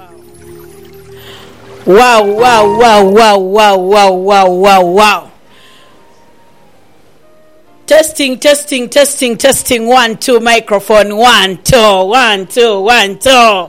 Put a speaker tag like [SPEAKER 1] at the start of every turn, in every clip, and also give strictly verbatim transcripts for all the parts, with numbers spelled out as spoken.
[SPEAKER 1] Wow, wow, wow, wow, wow, wow, wow, wow, wow. Testing, testing, testing, testing. One, two, microphone. One, two, one, two, one, two.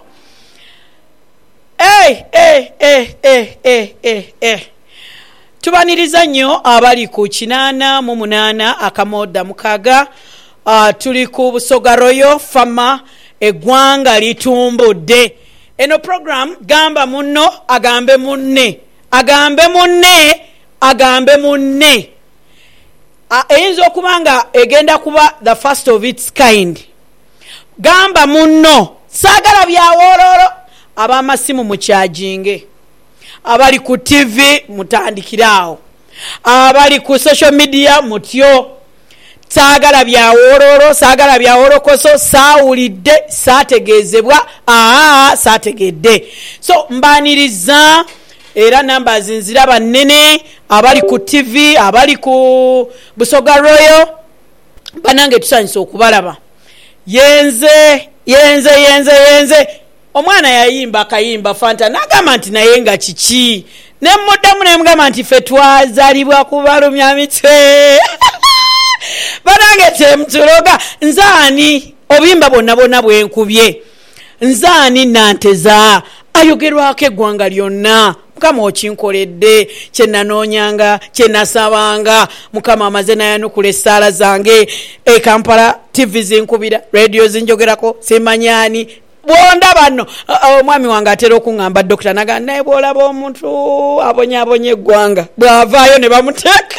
[SPEAKER 1] Hey, hey, hey, hey, hey, hey, hey. Tubaniriza nnyo abali ku kinaana mu munaana akamoda mukaga. Uh, tuli ku Busoga Royal Farmer eggwanga litumbudde. Eno program gamba munno agambe munne agambe munne agambe munne eyinza okuba nga egenda kuba the first of its kind. Gamba munno saagala byawoololo. Ab'amasimu mukyajinge, abali ku T V mutandikiraawo, abali ku social media mutyo. Saagala byawoololo, saagala byawoolokoso, saawulidde, saategeezebwa, aa saategedde. So mbaaniriza era numbers nziraba nnene, abali ku T V, abali ku Busoga Royal, banange tusanyusa okubalaba. Yenze, yenze, yenze, yenze. Omwana yayimba akayimba Fanta n'agamba nti naye nga kiki. Ne muddamu ne mugamba nti ffe twazaalibwa kubalumya mitwe. Banange temutuloga nzaani obimba bonna bonna bwenkubye. Nzaani nanteza ayogerwako eggwanga lyonna. Mukama okinkoledde, kye nanoonyanga, kye nasabanga. Mukama amaze nayanukula essaala zange. E Kampala T V zinkubira, radio zinjogerako, simanyani. Bonda bano omwami wange atera okuŋŋamba dokita naga naye bw'olaba omuntu abonyaabonye eggwanga bw'avaayo ne bamuteeka.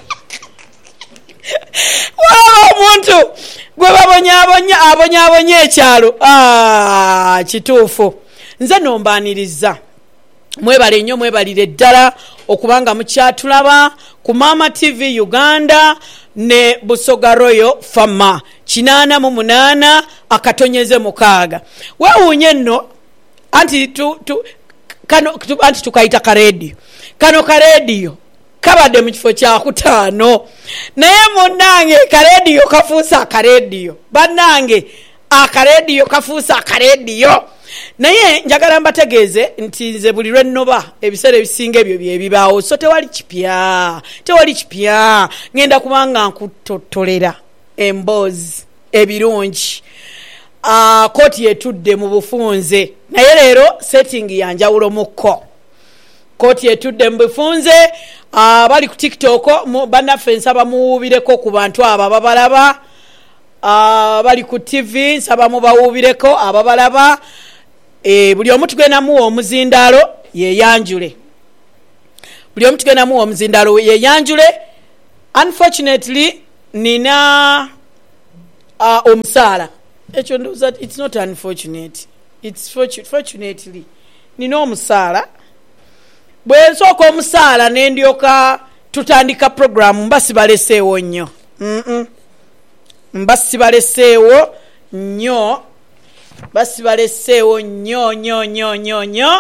[SPEAKER 1] Waba omuntu gwe babonyaabonya abonyaabonya ekyalo. Ah, kituufu. Nze nombaaniriza. Mwebale nnyo, mwebalire ddala okubanga mukyatulaba ku Mama T V Uganda ne Busoga Royal Farmer kinaana mu munaana akatonyeze mukaaga. Weewuunye nno anti tu, tu, kano tu, anti tukayita ka radio. Kano ka radio kabadde mu kifo kya kutaano. Naye munnange ka radio kafuusa akaredio. Bannange akaredio kafuusa akaredio. Naye njagala mbategeeze nti nze buli lwe nnoba ebiseera ebisinga ebyo bye bibaawo. So tewali kipya, tewali kipya. Ngenda kubanga nkutotolera emboozi ebirungi. Uh, koti etudde mu bufunze. Naye leero setting yanjawulo mukko. Koti etudde mu bufunze. Uh, bali ku TikTok bannaffe nsaba muwuubireko ku bantu abo ababalaba. Uh, bali ku T V nsaba mubawuubireko ababalaba. E, buli omu tugenda muwa omuzindaalo yeyanjule. Buli omu tugenda muwa omuzindaalo yeyanjule. Unfortunately nina uh, omusaala. Ekyo ndoza it's not unfortunate. It's fortunately nina omusaala. Bwe nsooka omusaala ne ndyoka tutandika program mba sibaleseewo nnyo. Mm-mm. Mba sibaleseewo nnyo. Basi baleseewo nnyo nnyo nnyo nnyo nnyo.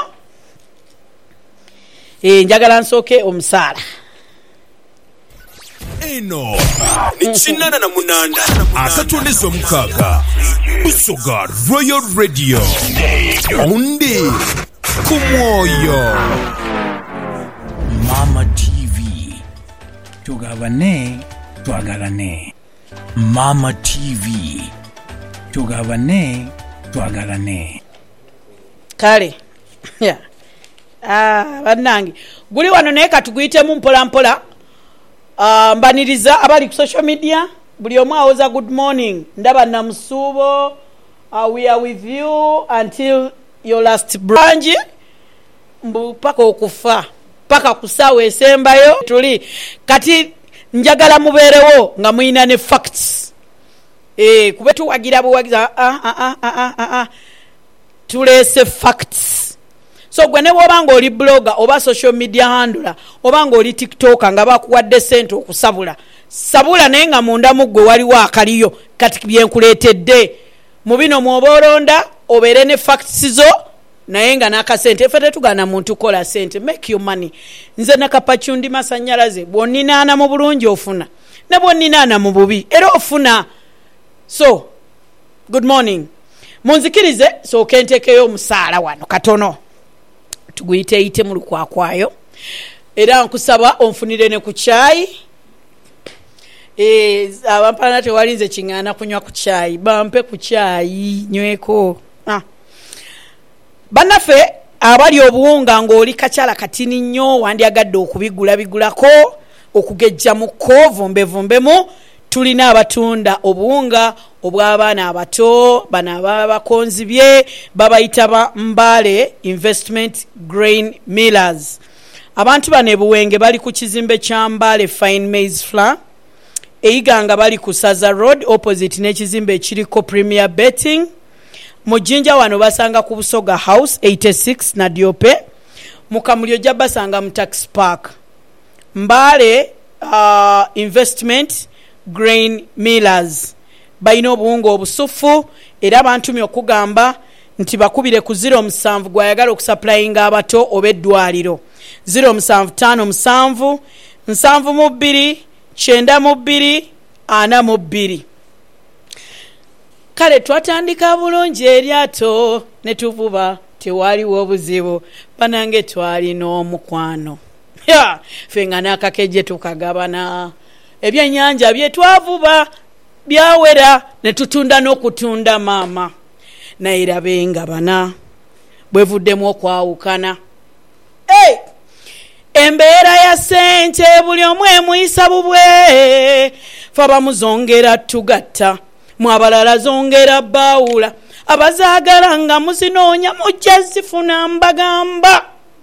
[SPEAKER 1] E, njagala nsooke omusaala.
[SPEAKER 2] Eno ni kinaana na munaana asatu n'omukaaga Busoga Royal Radio. Undi ku mwoyo.
[SPEAKER 3] Mama T V tugabane twagalane. Mama T V tugabane twagalane.
[SPEAKER 1] Kale yeah. Ah, bannange guli wano naye katuguyitemu mpola mpola. Uh, mbaniriza abali ku social media buli omu awoza good morning. Ndaba Namusuubo, uh, we are with you until your last branch. Mbu paka okufa paka kusaawa esembayo tuli kati njagala mubeerewo nga muyina ne facts. Eh, kube tuwagira buwagiza ah ah ah ah ah ah tulese facts. So gwe ne bw'obanga oli blogger oba social media handler obanga oli TikToker nga bakuwadde sente okusabula sabula naye nga munda mu ggwe waliwo akaliyo kati byenkuleetedde mu bino mwoboolonda obeere ne facts zo naye nga n'akasente. Ffe tetugana muntu kola sente. Make your money. Nze nakapacundi masannyalaze bw'onninaana mu bulungi ofuna ne bw'onninaana mu bubi era ofuna. So good morning. Munzikirize so kentekeyo omusaala wano katono. tuguyiteeyite mu lukwakwayo era nkusaba onfunire ne ku kyayi. Eh, abampana tewalinze kiŋŋaana kunywa ku kyayi, bampe ku kyayi nyweko. Ah. Bannaffe abali obuwunga ng'oli kakyala katini nnyo wandyagadde okubigula bigulako okugejja mu kovumbevumbemu, tulina abatunda obuwunga obw'abaana abato, bano ababakonzibye babayita ba Mbale Investment Grain Millers. Abantu bano e Buwenge bali ku kizimbe kya Mbale Fine Maize Flour, Eiganga bali ku Saza Road opposite n'ekizimbe ekiriko Premier Betting. Mu Jinja wano basanga ku Busoga House eighty-six na Diope. Mu Kamulyo jja basanga mu Tax Park. Mbale uh, Investment Grain Millers bayina obuwunga obusufu era bantumye okugamba nti bakubire ku zero musanvu gwayagala okusupplyinga abato oba eddwaliro zero musanvu ttaano musanvu nsanvu mu bbiri kyenda mu bbiri ana mu bbiri. Kale twatandika bulungi eryato ne tuvuba tewaliwo obuzibu banange twalina omukwano ffe nga n'akakeje tukagabana ebyennyanja bye twavuba byawera ne tutunda n'okutunda maama naye rabenga bana bwevuddemu okwawukana. Hey! Embeera ya ssente buli omu emuyisa bubwe fe bamuzongera tugatta mu abalala zongera baawula abazaagala nga muzinoonya mujja zifuna mbagamba